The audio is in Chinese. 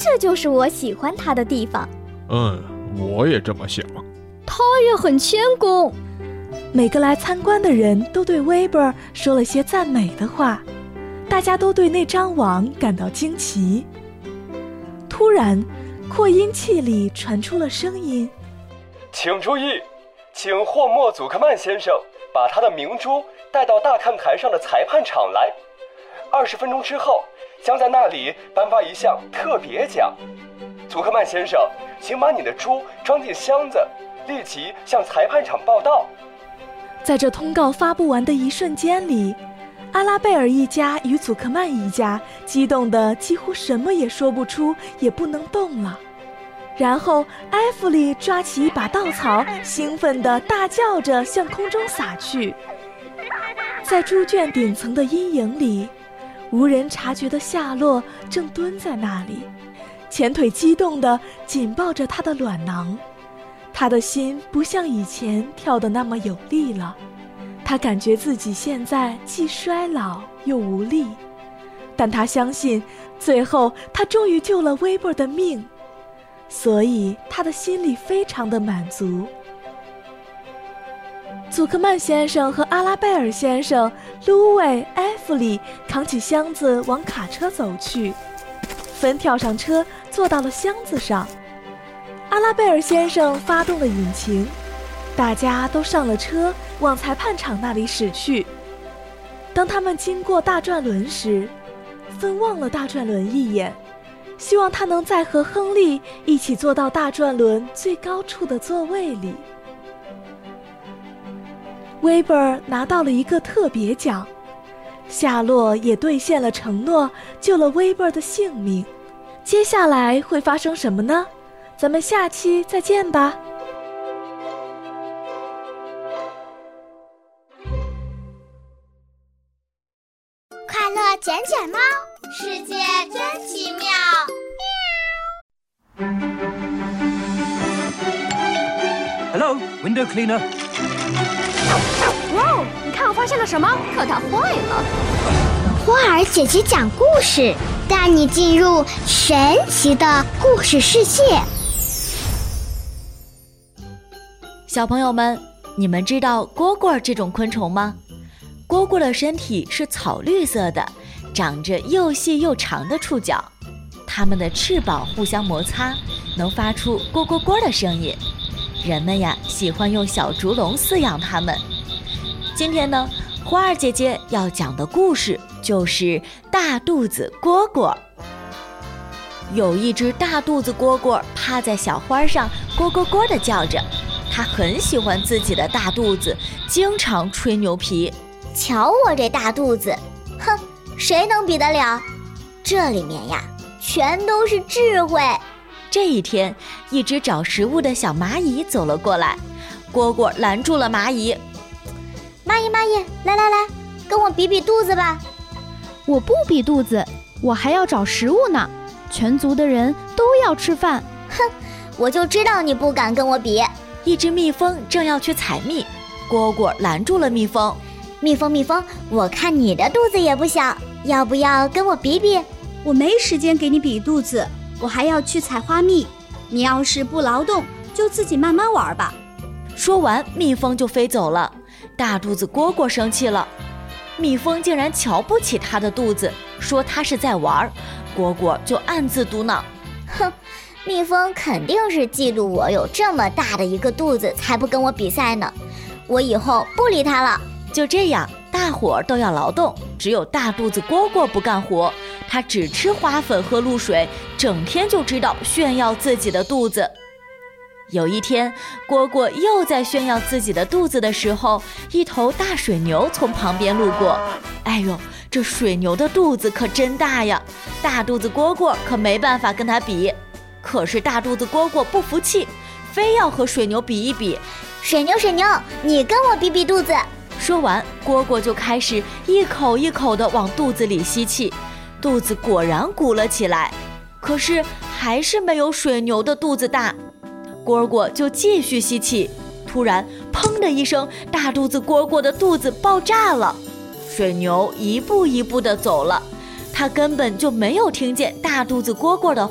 这就是我喜欢他的地方。 我也这么想。 他也很谦恭。 每个来参观的人都对威伯说了些赞美的话，大家都对那张网感到惊奇。突然，扩音器里传出了声音： 请注意，请霍莫·祖克曼先生把他的明珠带到大看台上的裁判场来。20分钟之后，将在那里颁发一项特别奖。祖克曼先生，请把你的珠装进箱子，立即向裁判场报到。 在这通告发布完的一瞬间里，阿拉贝尔一家与祖克曼一家激动得几乎什么也说不出，也不能动了。然后埃弗里抓起一把稻草，兴奋地大叫着向空中撒去。在猪圈顶层的阴影里，无人察觉的夏洛正蹲在那里，前腿激动地紧抱着他的卵囊。他的心不像以前跳得那么有力了，他感觉自己现在既衰老又无力，但他相信最后他终于救了威伯的命，所以他的心里非常的满足。祖克曼先生和阿拉贝尔先生、卢伟、埃弗里扛起箱子往卡车走去，芬跳上车坐到了箱子上。阿拉贝尔先生发动了引擎，大家都上了车，往裁判场那里驶去。当他们经过大转轮时，芬望了大转轮一眼，希望他能再和亨利一起坐到大转轮最高处的座位里。威伯拿到了一个特别奖，夏洛也兑现了承诺，救了威伯的性命。接下来会发生什么呢？咱们下期再见吧。 快乐捡捡猫，世界真奇妙。 Hello, window cleaner. 哇，你看我发现了什么？可它坏了。 花儿姐姐讲故事，带你进入神奇的故事世界。 小朋友们，你们知道蝈蝈这种昆虫吗？蝈蝈的身体是草绿色的，长着又细又长的触角，它们的翅膀互相摩擦，能发出蝈蝈蝈的声音。人们呀，喜欢用小竹笼饲养它们。今天呢，花儿姐姐要讲的故事就是大肚子蝈蝈。有一只大肚子蝈蝈趴在小花上，蝈蝈蝈地叫着。它很喜欢自己的大肚子，经常吹牛皮。 瞧我这大肚子，哼，谁能比得了？这里面呀，全都是智慧。 这一天，一只找食物的小蚂蚁走了过来，蝈蝈拦住了蚂蚁。 蚂蚁，来，跟我比比肚子吧。 我不比肚子，我还要找食物呢。全族的人都要吃饭。 哼，我就知道你不敢跟我比。 一只蜜蜂正要去采蜜，蝈蝈拦住了蜜蜂。 蜜蜂，我看你的肚子也不小，要不要跟我比比？ 我没时间给你比肚子，我还要去采花蜜。你要是不劳动，就自己慢慢玩吧。 说完，蜜蜂就飞走了。大肚子蝈蝈生气了，蜜蜂竟然瞧不起他的肚子，说他是在玩。蝈蝈就暗自嘟囔： 哼，蜜蜂肯定是嫉妒我有这么大的一个肚子，才不跟我比赛呢。我以后不理他了。 就这样，大伙儿都要劳动，只有大肚子蝈蝈不干活，他只吃花粉喝露水，整天就知道炫耀自己的肚子。有一天，蝈蝈又在炫耀自己的肚子的时候，一头大水牛从旁边路过。哎呦，这水牛的肚子可真大呀，大肚子蝈蝈可没办法跟它比。可是大肚子蝈蝈不服气，非要和水牛比一比。 水牛，你跟我比比肚子。 说完，蝈蝈就开始一口一口地往肚子里吸气，肚子果然鼓了起来，可是还是没有水牛的肚子大。蝈蝈就继续吸气，突然砰的一声，大肚子蝈蝈的肚子爆炸了。水牛一步一步地走了，它根本就没有听见大肚子蝈蝈的